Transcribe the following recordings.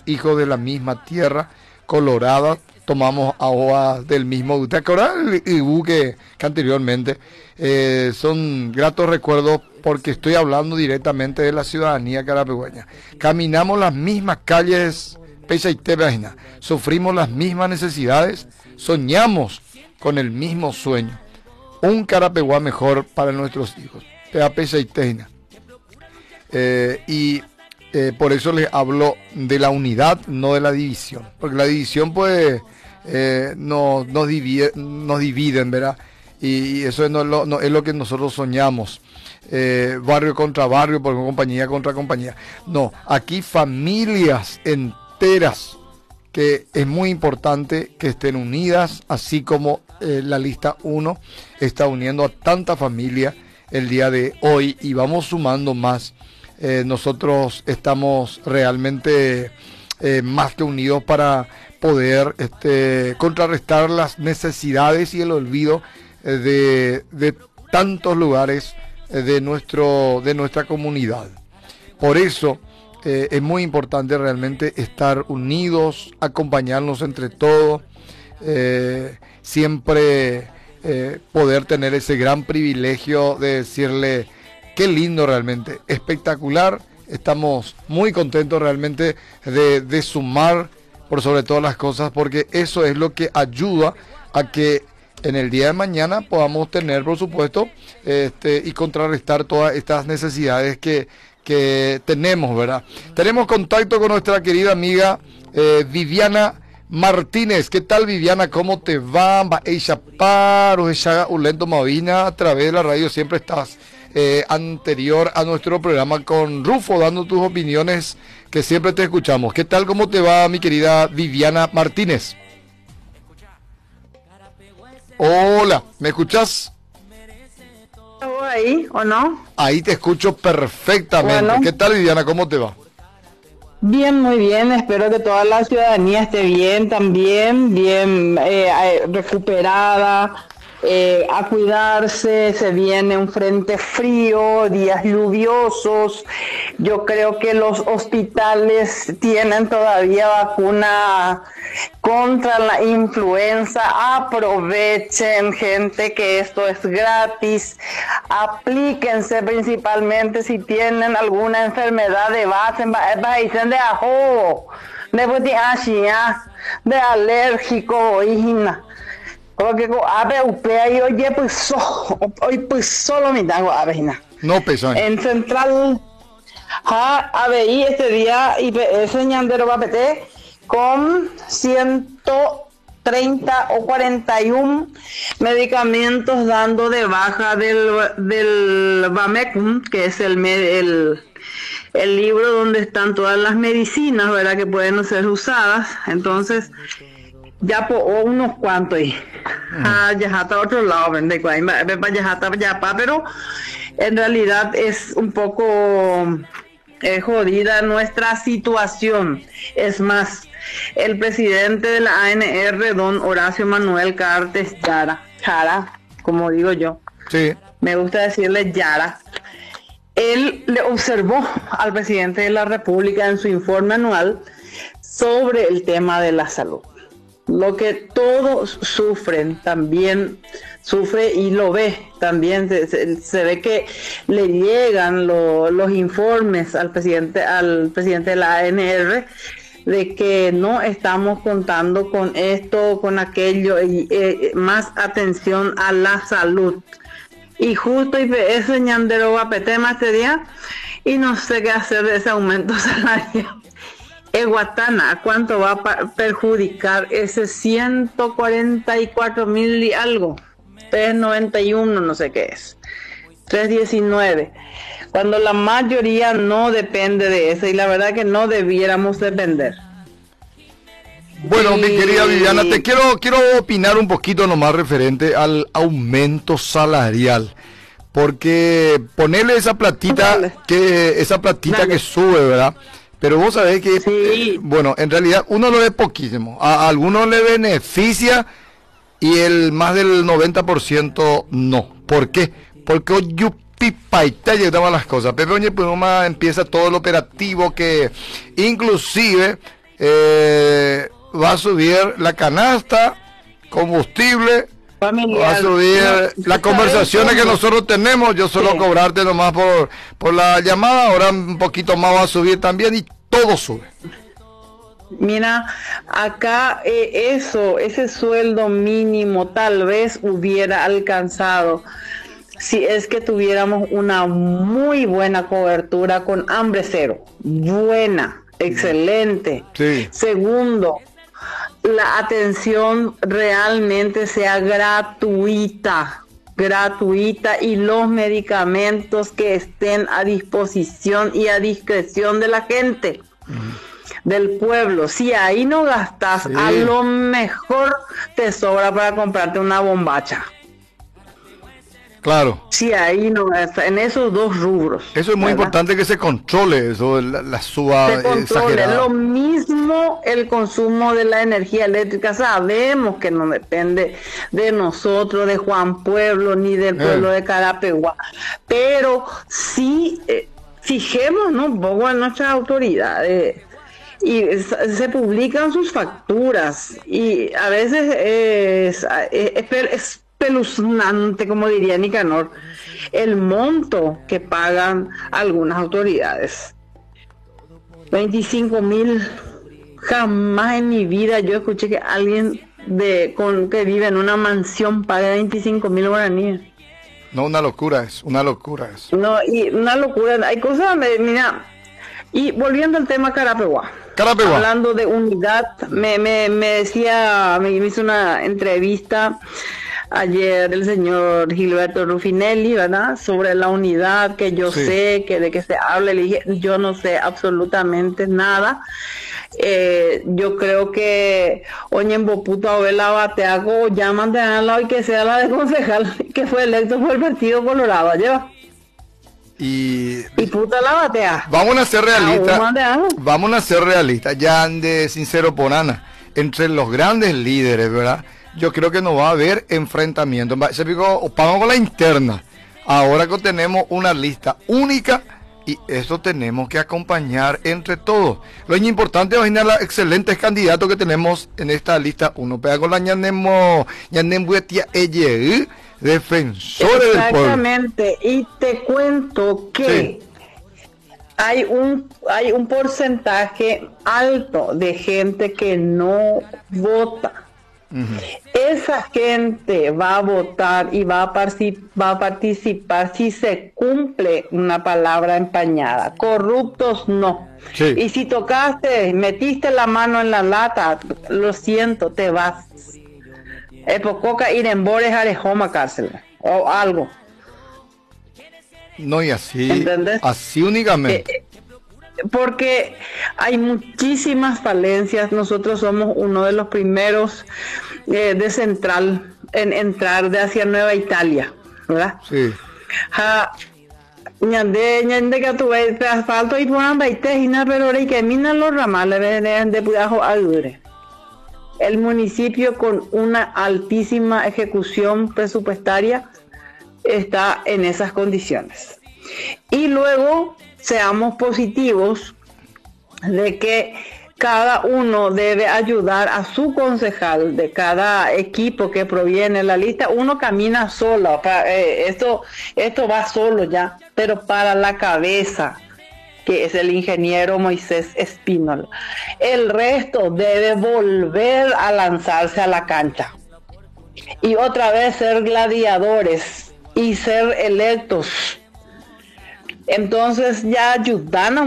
hijos de la misma tierra colorada, tomamos agua del mismo. ¿Te acuerdas del Ibú que anteriormente? Son gratos recuerdos porque estoy hablando directamente de la ciudadanía carapegüeña. Caminamos las mismas calles, Pecha y Tebajina, sufrimos las mismas necesidades, soñamos con el mismo sueño. Un Carapeguá mejor para nuestros hijos. Pecha y Tejina. Por eso les hablo de la unidad, no de la división. Porque la división pues nos dividen, ¿verdad? Y eso no es lo que nosotros soñamos. Barrio contra barrio, por compañía contra compañía. No, aquí familias enteras que es muy importante que estén unidas, así como la lista 1 está uniendo a tanta familia el día de hoy y vamos sumando más. Nosotros estamos realmente más que unidos para poder contrarrestar las necesidades y el olvido de tantos lugares de nuestra comunidad. Por eso es muy importante realmente estar unidos, acompañarnos entre todos, siempre poder tener ese gran privilegio de decirle qué lindo realmente, espectacular. Estamos muy contentos realmente de sumar por sobre todas las cosas, porque eso es lo que ayuda a que en el día de mañana podamos tener, por supuesto, y contrarrestar todas estas necesidades que tenemos, ¿verdad? Tenemos contacto con nuestra querida amiga Viviana Martínez. ¿Qué tal, Viviana? ¿Cómo te va? Ella paro, ella ulento Mavina, a través de la radio siempre estás anterior a nuestro programa con Rufo, dando tus opiniones que siempre te escuchamos. ¿Qué tal? ¿Cómo te va, mi querida Viviana Martínez? Hola, ¿me escuchas? ¿Ahí o no? Ahí te escucho perfectamente. Bueno. ¿Qué tal, Viviana? ¿Cómo te va? Bien, muy bien. Espero que toda la ciudadanía esté bien también, bien recuperada. A cuidarse, se viene un frente frío, días lluviosos. Yo creo que los hospitales tienen todavía vacuna contra la influenza. Aprovechen, gente, que esto es gratis. Aplíquense, principalmente si tienen alguna enfermedad de base, de ajo, de alérgico, hijina. Porque y oye, pues solo me da abejina. No pesó. En Central, ABI este día, ese ñandero va a pedir con 130 o 41 medicamentos dando de baja del Bamecum, que es el libro donde están todas las medicinas, ¿verdad?, que pueden ser usadas. Entonces, ya por unos cuantos ahí. Ya está a otro lado, pero en realidad es un poco jodida nuestra situación. Es más, el presidente de la ANR, don Horacio Manuel Cartes Jara, como digo yo, sí, me gusta decirle Yara, él le observó al presidente de la República en su informe anual sobre el tema de la salud. Lo que todos sufren, también sufre y lo ve también. Se ve que le llegan los informes al presidente de la ANR de que no estamos contando con esto, con aquello, y más atención a la salud. Y justo ese ñandero va a peter más este día y no sé qué hacer de ese aumento salarial. Guatana, ¿cuánto va a perjudicar ese 144,000 y algo? 391, no sé qué es. 319. Cuando la mayoría no depende de eso, y la verdad que no debiéramos depender. Bueno, mi querida Viviana, te quiero opinar un poquito nomás referente al aumento salarial. Porque ponerle esa platita, que sube, ¿verdad? Pero vos sabés que, sí. Bueno, en realidad uno lo ve poquísimo. A algunos le beneficia y el más del 90% no. ¿Por qué? Porque hoy yupipaita llegaban las cosas. Pepe Oñe Puma empieza todo el operativo que inclusive va a subir la canasta, combustible, familiar. va a subir las conversaciones que nosotros tenemos. Yo suelo cobrarte nomás por la llamada, ahora un poquito más va a subir también y todo sube. Mira, acá ese sueldo mínimo tal vez hubiera alcanzado si es que tuviéramos una muy buena cobertura con hambre cero. Buena, excelente. Sí. Segundo, la atención realmente sea gratuita y los medicamentos que estén a disposición y a discreción de la gente. Del pueblo. Si ahí no gastas, sí, a lo mejor te sobra para comprarte una bombacha. Claro. Si ahí no gastas, en esos dos rubros. Eso es muy importante, que se controle eso, la suba exagerada. Lo mismo el consumo de la energía eléctrica. Sabemos que no depende de nosotros, de Juan Pueblo, ni del pueblo de Carapeguá. Pero sí, fijémonos un poco en nuestras autoridades. Y se publican sus facturas y a veces es espeluznante, como diría Nicanor, el monto que pagan algunas autoridades. 25.000, jamás en mi vida yo escuché que alguien que vive en una mansión pague 25.000 guaraníes. No, una locura es. No, y una locura, hay cosas, mira, y volviendo al tema Carapeguá. Hablando de unidad, me hizo una entrevista ayer el señor Gilberto Rufinelli, ¿verdad? Sobre la unidad, que yo sé que de qué se habla. Le dije, yo no sé absolutamente nada. Yo creo que Oñen Boputo a ver la bateago llaman de al lado y que sea la de concejal que fue electo por el Partido Colorado. Lleva. Y puta la batea. Vamos a ser realistas. Ya de sincero por Ana, entre los grandes líderes, ¿verdad? Yo creo que no va a haber enfrentamiento. Se picó, vamos con la interna. Ahora que tenemos una lista única y eso tenemos que acompañar entre todos. Lo importante es imaginar los excelentes candidatos que tenemos en esta lista. Uno pega con la Ñanembuetia Eye, defensores del pueblo. Exactamente, y te cuento que hay un porcentaje alto de gente que no vota. Esa gente va a votar y va a participar si se cumple una palabra empañada. Corruptos no. Y si metiste la mano en la lata, lo siento, te vas. Epococa ir en Bores Arejoma cárcel o algo. No, y así, ¿entendés? Así únicamente. Porque hay muchísimas falencias. Nosotros somos uno de los primeros de Central en entrar hacia Nueva Italia, ¿verdad? Sí. Ñande que tuve asfalto y ponen baitejina, pero ahora que minan los ramales de Pudajo Agure. El municipio con una altísima ejecución presupuestaria está en esas condiciones. Y luego seamos positivos de que cada uno debe ayudar a su concejal de cada equipo que proviene de la lista. Uno camina solo, esto va solo ya, pero para la cabeza, que es el ingeniero Moisés Espínola, el resto debe volver a lanzarse a la cancha y otra vez ser gladiadores y ser electos. Entonces ya ayudan a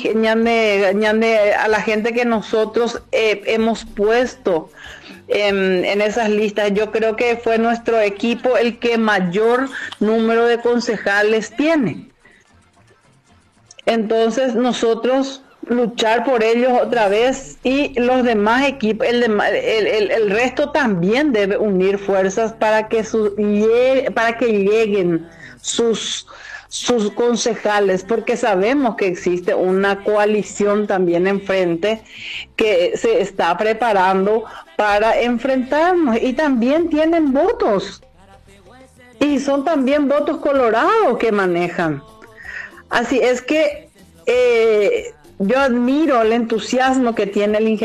la gente que nosotros hemos puesto en esas listas. Yo creo que fue nuestro equipo el que mayor número de concejales tiene. Entonces nosotros luchar por ellos otra vez, y los demás equipos, el resto también debe unir fuerzas para que lleguen sus concejales, porque sabemos que existe una coalición también enfrente que se está preparando para enfrentarnos, y también tienen votos, y son también votos colorados que manejan. Así es que yo admiro el entusiasmo que tiene el ingeniero